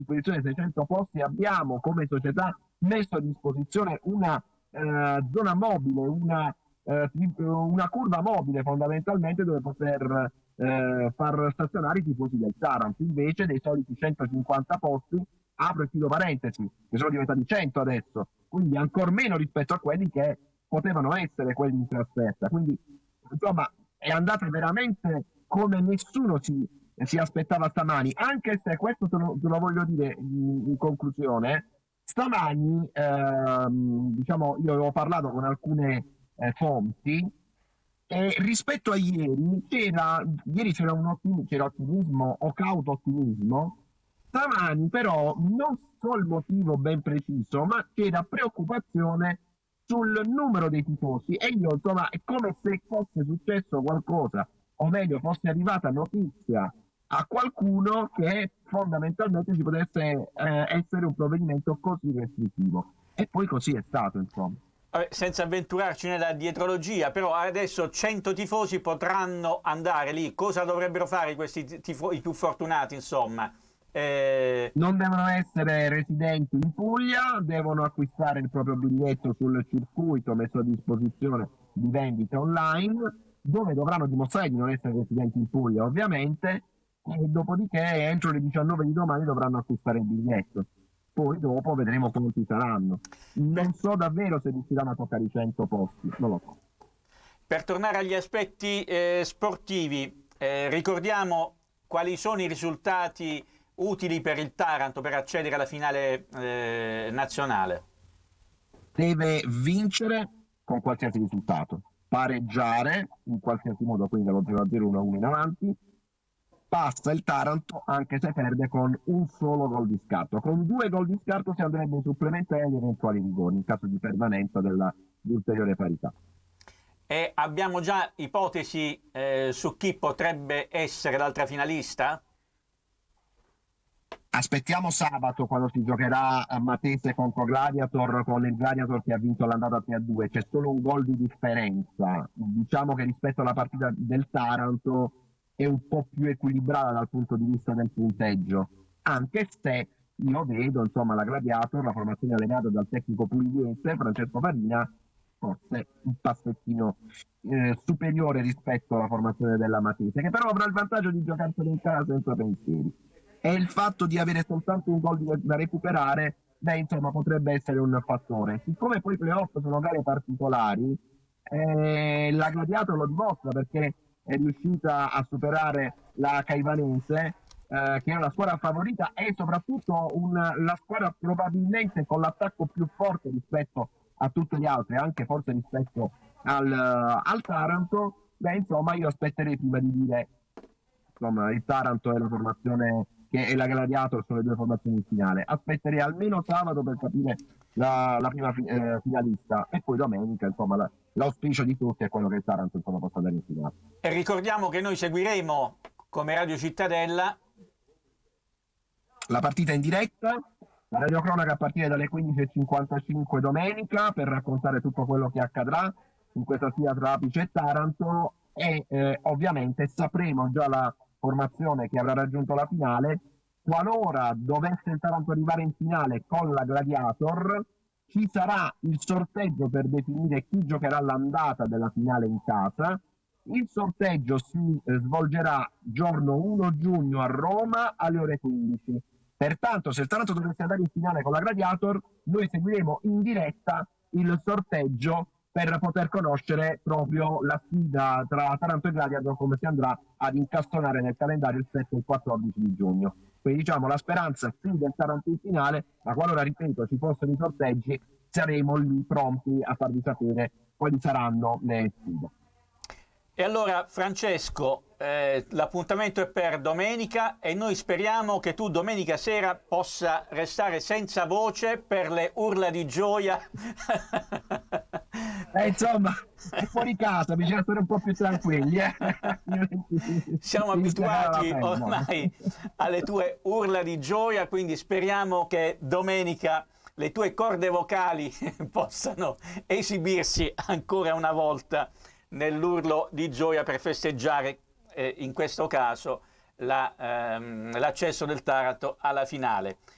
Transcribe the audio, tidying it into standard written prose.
disposizione 600 posti, abbiamo come società messo a disposizione una zona mobile, una curva mobile fondamentalmente dove poter far stazionare i tifosi del Taranto, invece dei soliti 150 posti, apro e chiudo parentesi, che sono diventati 100 adesso, quindi ancor meno rispetto a quelli che potevano essere quelli in trasferta. Quindi insomma è andata veramente come nessuno si aspettava stamani, anche se questo te lo voglio dire in conclusione. Stamani, diciamo, io avevo parlato con alcune fonti e rispetto a ieri c'era c'era ottimismo o cauto ottimismo. Stamani però non so il motivo ben preciso, ma c'era preoccupazione sul numero dei tifosi e io insomma è come se fosse successo qualcosa, o meglio fosse arrivata notizia a qualcuno che fondamentalmente ci potesse essere un provvedimento così restrittivo. E poi così è stato, insomma. Senza avventurarci nella dietrologia, però adesso 100 tifosi potranno andare lì. Cosa dovrebbero fare questi i più fortunati, insomma? Non devono essere residenti in Puglia, devono acquistare il proprio biglietto sul circuito messo a disposizione di vendita online, dove dovranno dimostrare di non essere residenti in Puglia, ovviamente, e dopodiché entro le 19 di domani dovranno acquistare il biglietto. Poi dopo vedremo quanti saranno. Non so davvero se riusciranno a toccare i 100 posti, non lo so. Per tornare agli aspetti sportivi, ricordiamo quali sono i risultati utili per il Taranto per accedere alla finale nazionale. Deve vincere con qualsiasi risultato, pareggiare in qualsiasi modo, quindi dallo 0-0, 1-1 in avanti, passa il Taranto anche se perde con un solo gol di scarto. Con 2 gol di scarto si andrebbe in supplementare agli eventuali rigori in caso di permanenza di ulteriore parità. E abbiamo già ipotesi su chi potrebbe essere l'altra finalista? Aspettiamo sabato quando si giocherà a Matese contro Gladiator, con il Gladiator che ha vinto l'andata 3-2. C'è solo un gol di differenza. Diciamo che rispetto alla partita del Taranto è un po' più equilibrata dal punto di vista del punteggio, anche se io vedo insomma la Gladiator, la formazione allenata dal tecnico pugliese Francesco Farina, forse un passettino superiore rispetto alla formazione della Matese, che però avrà il vantaggio di giocarselo in casa senza pensieri. E il fatto di avere soltanto un gol da recuperare, beh, insomma, potrebbe essere un fattore. Siccome poi i playoff sono gare particolari, la Gladiator lo dimostra perché è riuscita a superare la Caivanese, che è una squadra favorita e soprattutto la squadra probabilmente con l'attacco più forte rispetto a tutte le altre, anche forse rispetto al Taranto. Beh, insomma, io aspetterei prima di dire insomma il Taranto è la formazione che è la Gladiator, sono le 2 formazioni in finale. Aspetterei almeno sabato per capire la prima finalista e poi domenica insomma l'auspicio di tutti è quello che il Taranto insomma possa andare in finale. E ricordiamo che noi seguiremo come Radio Cittadella la partita in diretta, la radiocronaca a partire dalle 15:55 domenica per raccontare tutto quello che accadrà in questa sfida tra Apice e Taranto e ovviamente sapremo già la formazione che avrà raggiunto la finale. Qualora dovesse il Taranto arrivare in finale con la Gladiator, ci sarà il sorteggio per definire chi giocherà l'andata della finale in casa. Il sorteggio si svolgerà giorno 1 giugno a Roma alle ore 15. Pertanto, se il Taranto dovesse andare in finale con la Gladiator, noi seguiremo in diretta il sorteggio per poter conoscere proprio la sfida tra Taranto e Gladiator, come si andrà ad incastonare nel calendario il 7 e il 14 di giugno. Quindi diciamo la speranza sì del Taranto in finale, ma qualora, ripeto, ci fossero i sorteggi, saremo lì pronti a farvi sapere quali saranno le sfide. E allora Francesco, l'appuntamento è per domenica e noi speriamo che tu domenica sera possa restare senza voce per le urla di gioia. Insomma, è fuori casa, bisogna stare un po' più tranquilli. Siamo abituati ormai alle tue urla di gioia, quindi speriamo che domenica le tue corde vocali possano esibirsi ancora una volta nell'urlo di gioia per festeggiare in questo caso l'accesso del Taranto alla finale.